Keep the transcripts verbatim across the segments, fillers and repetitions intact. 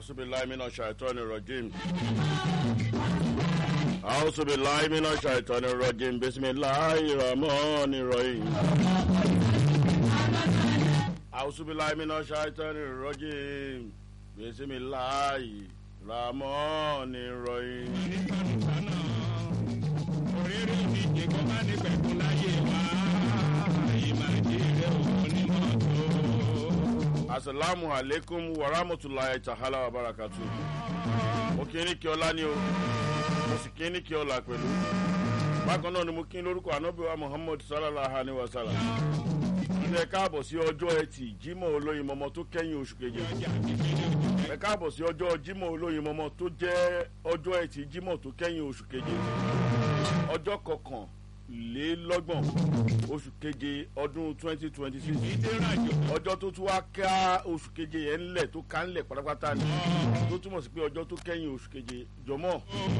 أعوذ بالله من الشيطان الرجيم أعوذ بالله من الشيطان الرجيم بسم الله الرحمن الرحيم أعوذ بالله من الشيطان الرجيم بسم الله الرحمن الرحيم. Assalamu alaikum wa rahmatullahi ta'ala wa barakatuh. Mo kí ní kí ọlá ní o, mo sì kí ní kí ọlá pẹ̀lú. Bákan náà ni mo kí lórúkọ Ànábì wa Muhammad sallallahu alaihi wa sallam. Ẹ káàbọ̀ sí ọjọ́ Ẹtì Jímọ̀ olóyin mọ́mọ́ tó kẹ́yìn oṣù keje. Ẹ káàbọ̀ sí ọjọ́ Jímọ̀ olóyin mọ́mọ́ tó jẹ́ ọjọ́ Ẹtì Jímọ̀ tó kẹ́yìn oṣù keje. Ọjọ́ kọkàn lélọ́gbọ̀n oṣù keje ọdún twenty twenty six ọjọ́ tó tún wá ká oṣù keje yẹn ńlẹ̀ tó ká ńlẹ̀ pátápátá ni tó túmọ̀ sí pé ọjọ́ tó kẹ́yìn oṣù keje jọmọ́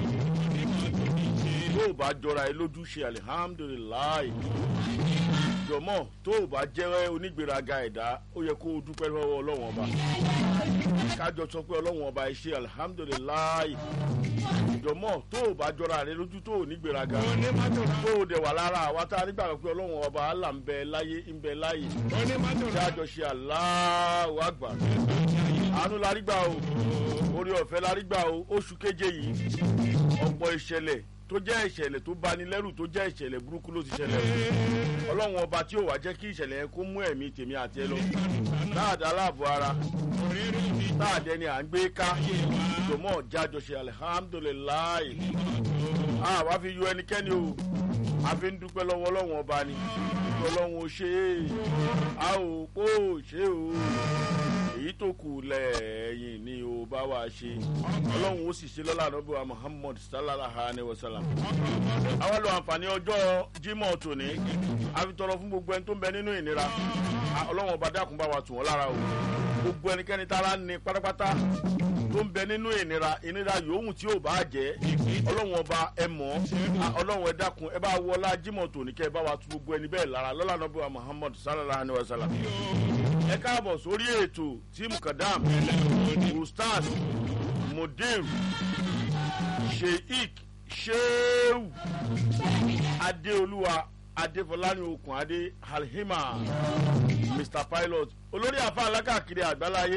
tó o bá jọra ẹ lójú ṣe alihamudulilayi jọmọ́ tó o bá jẹ́ onígbèraga ẹ̀dá ó yẹ kó o dúpẹ́ lọ́wọ́ Ọlọ́run ọba kájọ sọ pé Ọlọ́run ọba ẹ ṣe alihamudulilayi jọmọ́ tó o bá jọra rẹ lójú tó o nígbèraga tó o dẹ̀ wà lára àwa tá a nígbàgbọ́ pé Ọlọ́run ọba Allah ń bẹ láyé ń bẹ láyé tí a jọ ṣe Allahu Akbar àánú la rí gbà o orí ọ̀fẹ́ la rí gbà o oṣù keje yìí ọ̀pọ̀ ìṣẹ̀lẹ̀ tó jẹ́ ìṣẹ̀lẹ̀ tó bani lẹ́rù tó jẹ́ ìṣẹ̀lẹ̀ burúkú ló ti ṣẹlẹ̀ Ọlọ́run ọba tí ò wá jẹ́ kí ìṣẹ̀lẹ̀ yẹn kó mú ẹ̀mí tèmi àti ẹ lọ láàdá aláàbò ara láàdẹ ni à ń gbé ká ìjọmọ́ jájọṣe alihamudulilayi àwa fi yọ ẹnikẹ́ni o a fi ń dúpẹ́ lọ́wọ́ Ọlọ́run ọba ni Ọlọ́run ò ṣe é a ò kó ṣe o èyí tó kù lẹ́yìn ni ó bá wa ṣe Ọlọ́run ó sì ṣe lọ́la Ànábì wa Muhammad sallallahu alaihi wasallam. àwa lo àǹfààní ọjọ́ Jímọ̀ tòní a fi tọrọ fún gbogbo ẹni tó ń bẹ nínú ìnira Ọlọ́run ọba dákun bá wa tù wọ́n lára o gbogbo ẹnikẹ́ni tára ní pátápátá tó ń bẹ nínú ìnira ìnira yòówù tí ò bá jẹ́ Ọlọ́run ọba ẹ mọ̀ Ọlọ́run ẹ dákun ẹ bá wọlá Jímọ̀ tòní kẹ́ ẹ bá wa tu gbogbo ẹni bẹ́ẹ̀ lára lọ́la Ànábì wa Muhammad sallallahu alaihi wasallam. ẹ káàbọ̀ sórí ètò tí mukadam ustaz mudir sheik sheu adeoluwa adefọlani okun ade alhima Mr Pilot olórí àfa alákàkiri àgbáláyé